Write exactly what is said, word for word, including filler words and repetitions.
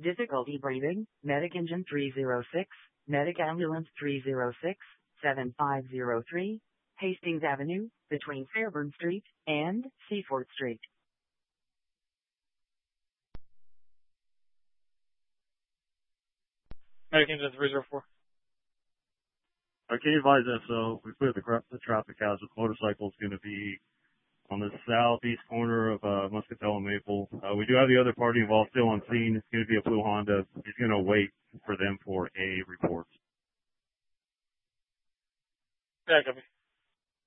Difficulty breathing, Medic Engine three zero six, Medic Ambulance three zero six, seven five zero three, Hastings Avenue, between Fairburn Street and Seaford Street. Medic Engine three zero four. I can advise that, so we cleared the, the traffic hazard. Motorcycle is going to be on the southeast corner of uh, Muscatell and Maple. Uh, we do have the other party involved still on scene. It's going to be a blue Honda. He's going to wait for them for a report. Yeah, copy.